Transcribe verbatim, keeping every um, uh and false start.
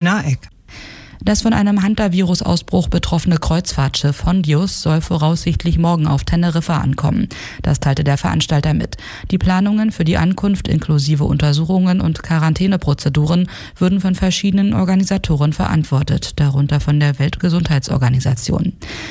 Naeck. Das von einem Hantavirus-Ausbruch betroffene Kreuzfahrtschiff Hondius soll voraussichtlich morgen auf Teneriffa ankommen. Das teilte der Veranstalter mit. Die Planungen für die Ankunft inklusive Untersuchungen und Quarantäneprozeduren würden von verschiedenen Organisatoren verantwortet, darunter von der Weltgesundheitsorganisation.